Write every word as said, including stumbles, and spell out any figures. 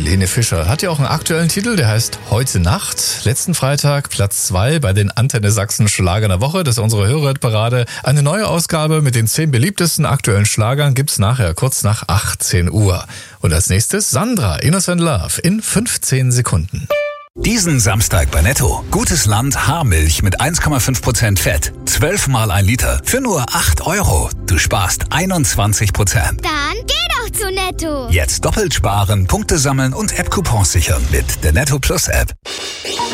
Helene Fischer. Hat ja auch einen aktuellen Titel, der heißt Heute Nacht. Letzten Freitag Platz zwei bei den Antenne Sachsen Schlagern der Woche. Das ist unsere Hörerparade. Eine neue Ausgabe mit den zehn beliebtesten aktuellen Schlagern gibt's nachher kurz nach achtzehn Uhr. Und als nächstes Sandra, Innocent Love in fünfzehn Sekunden. Diesen Samstag bei Netto. Gutes Land Haarmilch mit eins Komma fünf Prozent Fett. zwölf mal ein Liter für nur acht Euro. Du sparst einundzwanzig Prozent. Dann geh doch zu Netto. Jetzt doppelt sparen, Punkte sammeln und App-Coupons sichern mit der Netto Plus App.